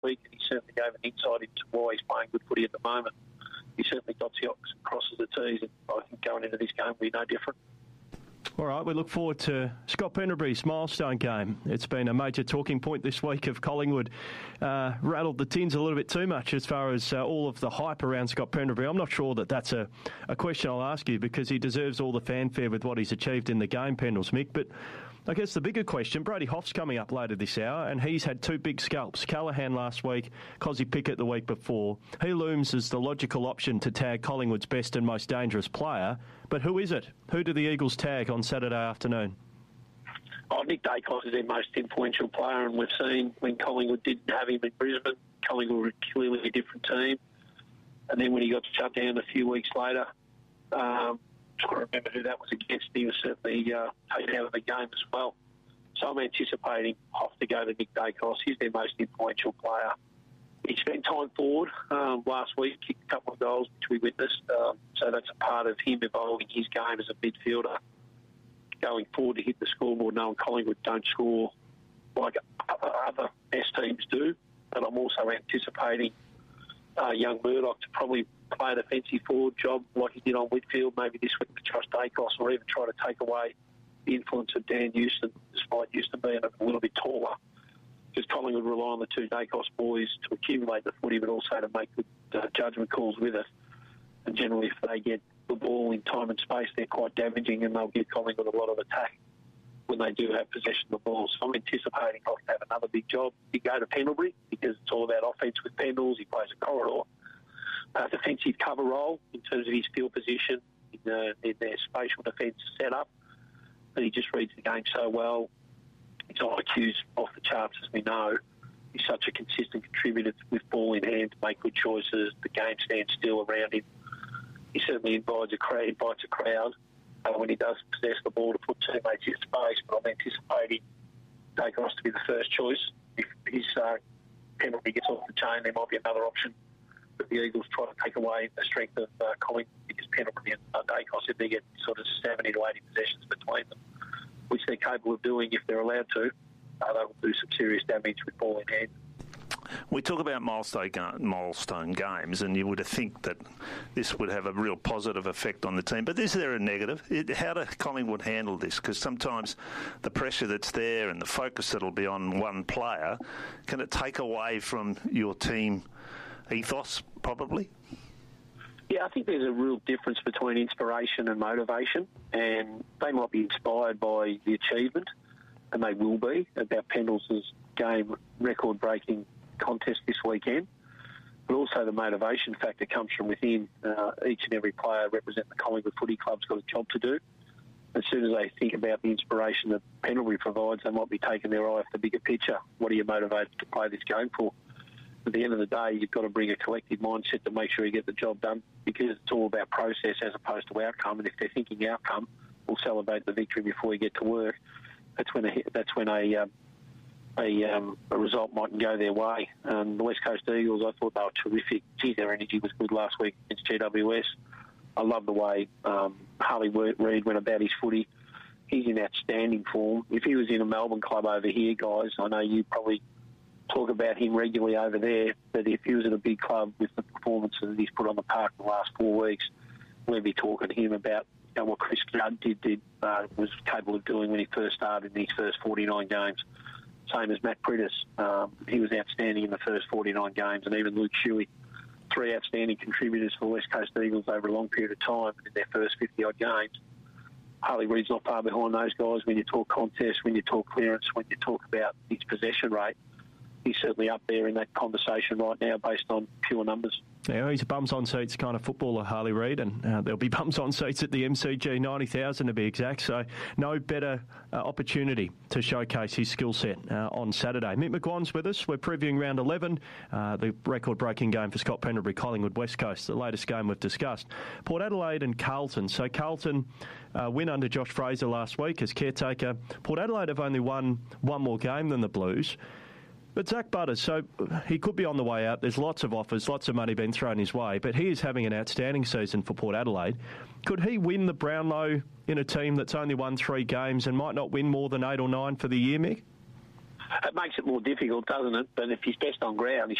week, and he certainly gave an insight into why he's playing good footy at the moment. He certainly dots the O's and crosses the T's, and I think going into this game will be no different. All right, we look forward to Scott Pendlebury's milestone game. It's been a major talking point this week of Collingwood. Rattled the tins a little bit too much as far as all of the hype around Scott Pendlebury. I'm not sure that that's a question I'll ask you, because he deserves all the fanfare with what he's achieved in the game, Pendles, Mick. But I guess the bigger question, Brady Hoff's coming up later this hour, and he's had two big scalps. Callaghan last week, Cozzy Pickett the week before. He looms as the logical option to tag Collingwood's best and most dangerous player. But who is it? Who do the Eagles tag on Saturday afternoon? Oh, Nick Dacos is their most influential player, and we've seen when Collingwood didn't have him in Brisbane, Collingwood were clearly a different team. And then when he got shut down a few weeks later, I can't remember who that was against. He was certainly taken out of the game as well. So I'm anticipating Hoff to go to Nick Dacos. He's their most influential player. He spent time forward last week, kicked a couple of goals, which we witnessed. So that's a part of him evolving his game as a midfielder, going forward to hit the scoreboard, knowing Collingwood don't score like other S teams do. But I'm also anticipating young Murdoch to probably play a defensive forward job like he did on Whitfield, maybe this week with Josh Dacos, or even try to take away the influence of Dan Houston, despite Houston being a little bit taller. Because Collingwood rely on the two Dacos boys to accumulate the footy, but also to make good judgment calls with it. And generally, if they get the ball in time and space, they're quite damaging, and they'll give Collingwood a lot of attack when they do have possession of the ball. So I'm anticipating Hoff to have another big job. You go to Pendlebury, because it's all about offence with Pendles. He plays a corridor. Defensive cover role in terms of his field position in their spatial defence setup. But he just reads the game so well. His IQ's off the charts, as we know. He's such a consistent contributor with ball in hand to make good choices. The game stands still around him. He certainly invites a crowd when he does possess the ball to put teammates in space. But I'm anticipating Dacos to be the first choice. If his penalty gets off the chain, there might be another option. But the Eagles try to take away the strength of Collingwood, because Pendlebury and Dacos, if they get sort of 70 to 80 possessions between them, which they're capable of doing if they're allowed to, they will do some serious damage with ball in hand. We talk about milestone games, and you would think that this would have a real positive effect on the team. But is there a negative? How does Collingwood handle this? Because sometimes the pressure that's there and the focus that'll be on one player, can it take away from your team ethos, probably? Yeah, I think there's a real difference between inspiration and motivation, and they might be inspired by the achievement, and they will be, about Pendles' game record-breaking contest this weekend. But also the motivation factor comes from within. Each and every player representing the Collingwood Footy Club's got a job to do. As soon as they think about the inspiration that Pendlebury provides, they might be taking their eye off the bigger picture. What are you motivated to play this game for? At the end of the day, you've got to bring a collective mindset to make sure you get the job done, because it's all about process as opposed to outcome. And if they're thinking outcome, we'll celebrate the victory before you get to work. That's when a result mightn't go their way. The West Coast Eagles, I thought they were terrific. Gee, their energy was good last week against GWS. I love the way Harley Reid went about his footy. He's in outstanding form. If he was in a Melbourne club over here, guys, I know you probably talk about him regularly over there, but if he was at a big club with the performances that he's put on the park in the last 4 weeks, we'd be talking to him about what Chris Judd was capable of doing when he first started in his first 49 games. Same as Matt Priddis. He was outstanding in the first 49 games, and even Luke Shuey. 3 outstanding contributors for the West Coast Eagles over a long period of time in their first 50-odd games. Harley Reid's not far behind those guys when you talk contest, when you talk clearance, when you talk about his possession rate. He's certainly up there in that conversation right now based on pure numbers. Yeah, he's a bums-on-seats kind of footballer, Harley Reid, and there'll be bums-on-seats at the MCG, 90,000 to be exact, so no better opportunity to showcase his skill set on Saturday. Mick McGuan's with us. We're previewing round 11, the record-breaking game for Scott Pendlebury, Collingwood West Coast, the latest game we've discussed. Port Adelaide and Carlton. So Carlton win under Josh Fraser last week as caretaker. Port Adelaide have only won one more game than the Blues. But Zach Butters, so he could be on the way out. There's lots of offers, lots of money being thrown his way, but he is having an outstanding season for Port Adelaide. Could he win the Brownlow in a team that's only won 3 games and might not win more than 8 or 9 for the year, Mick? It makes it more difficult, doesn't it? But if he's best on ground, he